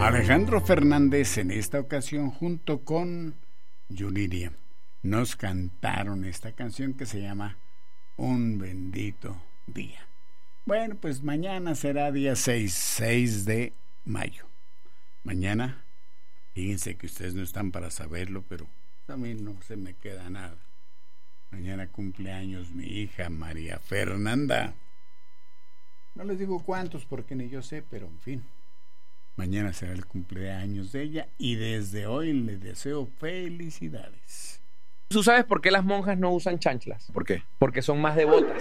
Alejandro Fernández en esta ocasión junto con Yuridia nos cantaron esta canción que se llama Un bendito día. Bueno, pues mañana será día 6 de mayo. Mañana, fíjense que ustedes no están para saberlo, pero a mí no se me queda nada. Mañana cumpleaños mi hija María Fernanda. No les digo cuántos porque ni yo sé, pero en fin. Mañana será el cumpleaños de ella y desde hoy le deseo felicidades. ¿Tú sabes por qué las monjas no usan chanclas? ¿Por qué? Porque son más devotas.